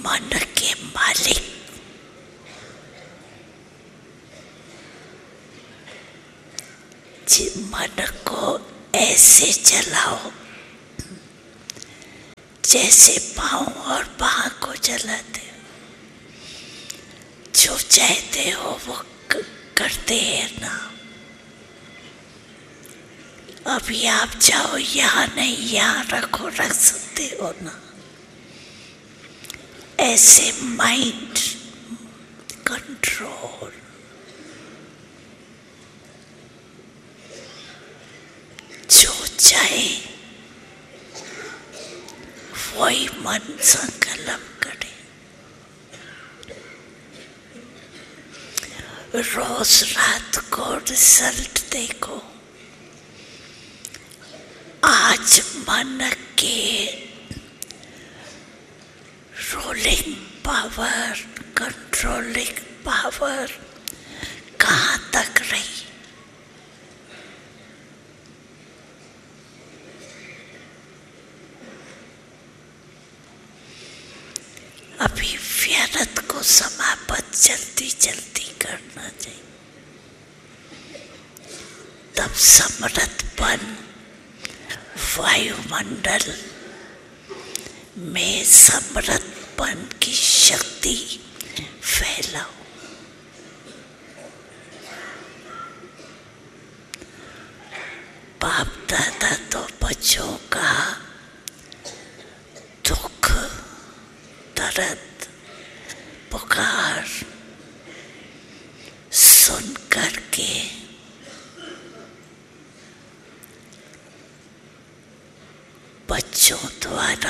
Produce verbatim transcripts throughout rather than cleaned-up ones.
मन के मालिक, जिस मन को ऐसे चलाओ जैसे पाँव और बाह को चलाते हो, जो चाहते हो वो करते हैं ना। अभी आप जाओ, यहाँ नहीं यहाँ रखो, रख सकते हो ना। ऐसे माइंड कंट्रोल, जो चाहे वही मन संकल्प करे। रोज रात को रिजल्ट देखो। आज मन के रोलिंग पावर, कंट्रोलिंग पावर कहाँ तक रही? अभी व्यर्थ को समाप्त जल्दी जल्दी करना चाहिए, तब समृद्धपन वायुमंडल में समृद्धपन की शक्ति फैलाओ। बाप दादा तो बच्चों का दुख, दर्द, पुकार सुन करके बच्चों द्वारा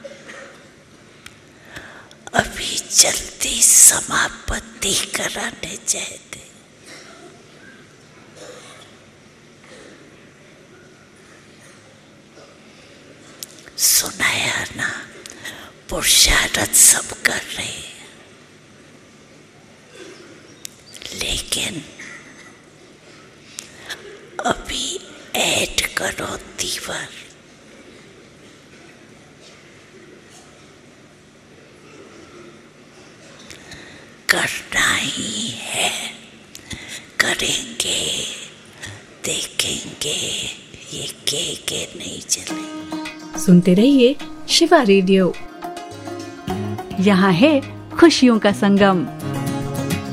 अभी जल्दी समापत्ति कराने चाहते। सुनाया ना, पुरुषार्थ सब कर रहे हैं, लेकिन अभी ऐड करो तीवर। करना ही है, करेंगे, देखेंगे, ये के के नहीं चले। सुनते रहिए शिवा रेडियो, यहाँ है खुशियों का संगम।